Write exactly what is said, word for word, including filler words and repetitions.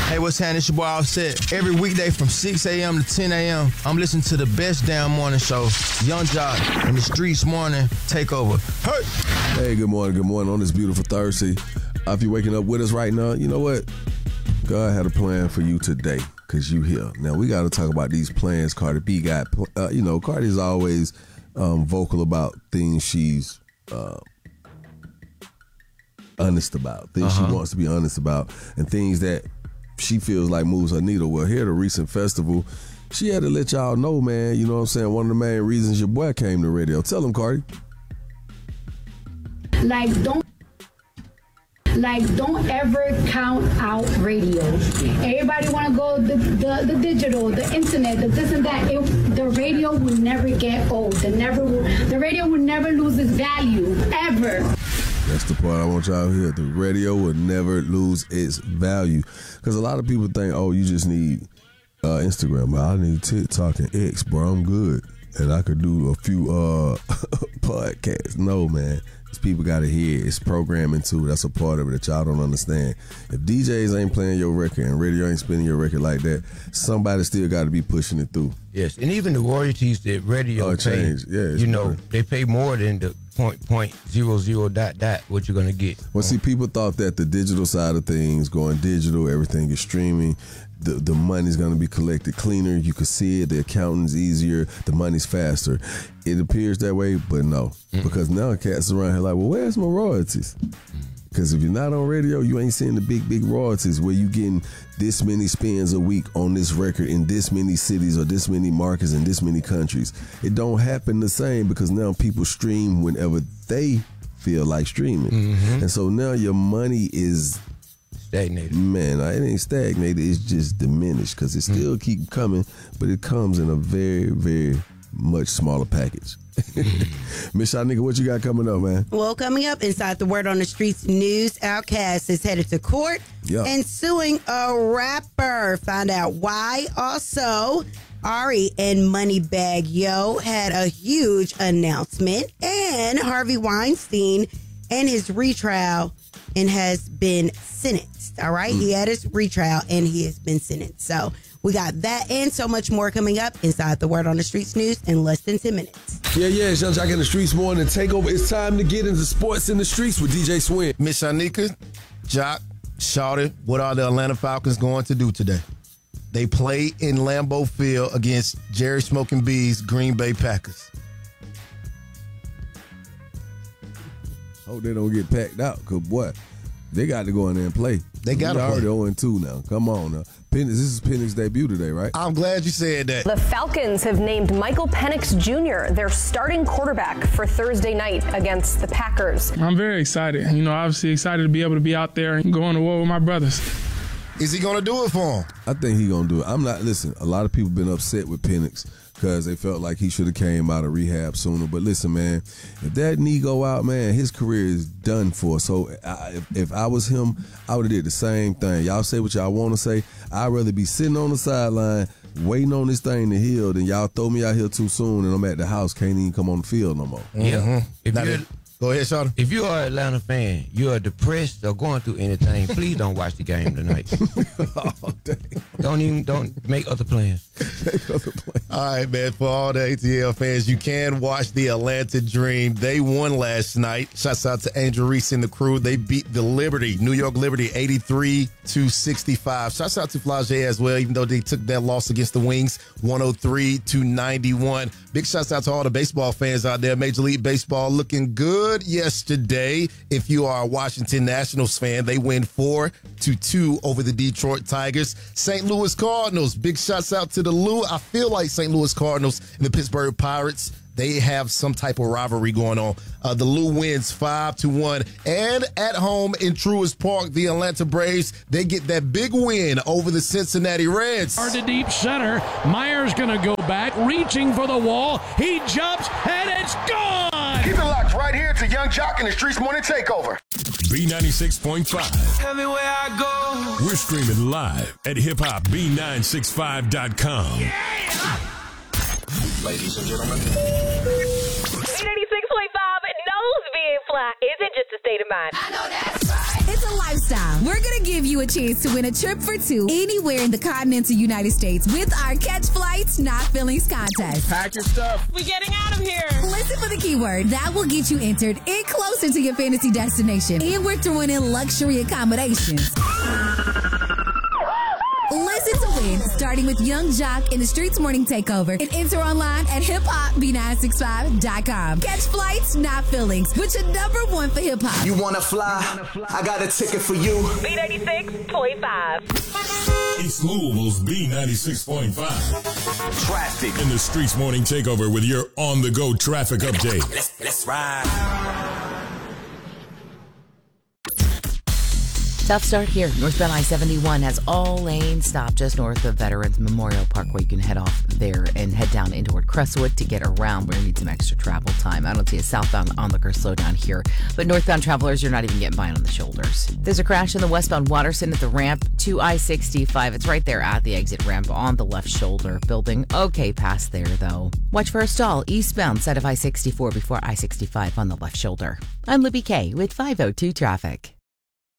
Hey, what's happening? It's your boy Offset. Every weekday from six a.m. to ten a.m., I'm listening to the best damn morning show, Young Jock and the Streets Morning Takeover. Hey! Hey, good morning, good morning on this beautiful Thursday. Uh, if you're waking up with us right now, you know what? God had a plan for you today because you here. Now, we got to talk about these plans Cardi B got. Uh, you know, Cardi's always um, vocal about things she's uh, honest about, things uh-huh. she wants to be honest about, and things that she feels like moves her needle. Well, here at a recent festival, she had to let y'all know, man, you know what I'm saying, one of the main reasons your boy came to radio. Tell him, Cardi. Like, don't Like, don't ever count out radio. Everybody want to go the, the the digital, the internet, the this and that. It, the radio will never get old. The never will, the radio will never lose its value, ever. That's the part I want y'all to hear. The radio will never lose its value. Because a lot of people think, oh, you just need uh, Instagram. But I need TikTok and X, bro. I'm good. And I could do a few uh, podcasts. No, man. These people got to hear. It's programming, too. That's a part of it that y'all don't understand. If D Js ain't playing your record and radio ain't spinning your record like that, somebody still got to be pushing it through. Yes, and even the royalties that radio oh, pay, change. Yeah, you know, better. they pay more than the point point zero zero dot dot what you're gonna get. Well, see, people thought that the digital side of things, going digital, everything is streaming, the the money's gonna be collected cleaner. You can see it. The accountant's easier. The money's faster. It appears that way, but no, mm-hmm. because now cats around here like, well, where's my royalties? Because if you're not on radio, you ain't seeing the big, big royalties where you getting this many spins a week on this record in this many cities or this many markets in this many countries. It don't happen the same because now people stream whenever they feel like streaming. Mm-hmm. And so now your money is stagnated. Man, it ain't stagnated. It's just diminished because it still mm-hmm. keep coming, but it comes in a very, very much smaller package. Miss Shanika, what you got coming up, man? Well, coming up inside the Word on the Streets news, Outkast is headed to court yep. and suing a rapper. Find out why. Also, Ari and Moneybagg Yo had a huge announcement, and Harvey Weinstein and his retrial and has been sentenced. All right, mm. he had his retrial and he has been sentenced. So we got that and so much more coming up inside the Word on the Streets news in less than ten minutes. Yeah, yeah, it's Young Jock in the Streets Morning Takeover. It's time to get into sports in the streets with D J Swin. Miss Shanika, Jock, Shawty, what are the Atlanta Falcons going to do today? They play in Lambeau Field against Jerry Smoking B's Green Bay Packers. Hope they don't get packed out, because what? They got to go in there and play. They got to already oh and two now. Come on now. Penix, this is Penix's debut today, right? I'm glad you said that. The Falcons have named Michael Penix Junior their starting quarterback for Thursday night against the Packers. I'm very excited. You know, obviously excited to be able to be out there and going to war with my brothers. Is he going to do it for him? I think he's going to do it. I'm not, listen, a lot of people been upset with Penix because they felt like he should have came out of rehab sooner. But listen, man, if that knee go out, man, his career is done for. So I, if, if I was him, I would have did the same thing. Y'all say what y'all want to say. I'd rather be sitting on the sideline waiting on this thing to heal than y'all throw me out here too soon and I'm at the house, can't even come on the field no more. Yeah. Mm-hmm. If Now, you're, go ahead, Shawty. If you're an Atlanta fan, you're depressed or going through anything, please don't watch the game tonight. Oh, dang. Don't even don't make other plans. Make other plans. All right, man. For all the A T L fans, you can watch the Atlanta Dream. They won last night. Shouts out to Angel Reese and the crew. They beat the Liberty, New York Liberty, eighty-three to sixty-five. Shouts out to Flau'jae as well, even though they took that loss against the Wings, one oh three to ninety-one. Big shouts out to all the baseball fans out there. Major League Baseball looking good yesterday. If you are a Washington Nationals fan, they win four to two over the Detroit Tigers. Saint Louis Cardinals, big shouts out to the Lou. I feel like Saint Louis Cardinals and the Pittsburgh Pirates, they have some type of rivalry going on. Uh, the Lou wins five to one. And at home in Truist Park, the Atlanta Braves, they get that big win over the Cincinnati Reds. Hard to deep center. Meyer's going to go back, reaching for the wall. He jumps, and it's gone! Keep it locked right here to Young Jock and the Streets Morning Takeover. B ninety-six point five. Everywhere I go. We're streaming live at hip hop b nine six five dot com. Yeah! Ladies and gentlemen. B ninety-six point five knows being fly isn't just a state of mind. I know that's right. It's a lifestyle. We're going to give you a chance to win a trip for two anywhere in the continental United States with our Catch Flights, Not Feelings contest. Pack your stuff. We're getting out of here. Listen for the keyword. That will get you entered in closer to your fantasy destination. And we're throwing in luxury accommodations. Listen to win, starting with Young Jock in the Streets Morning Takeover, and enter online at hip hop b nine six five dot com. Catch Flights, Not Feelings, with your number one for hip hop. You wanna fly? I got a ticket for you. B ninety-six point five. East Louisville's B ninety-six point five. Traffic. In the Streets Morning Takeover with your on-the-go traffic update. Let's, let's ride. Tough start here. Northbound I seventy-one has all lanes stopped just north of Veterans Memorial Parkway. You can head off there and head down in toward Crestwood to get around where you need some extra travel time. I don't see a southbound onlooker slowdown here, but northbound travelers, you're not even getting by on the shoulders. There's a crash in the westbound Watterson at the ramp to I sixty-five. It's right there at the exit ramp on the left shoulder. Building okay past there, though. Watch for a stall eastbound side of I sixty-four before I sixty-five on the left shoulder. I'm Libby Kay with five oh two Traffic.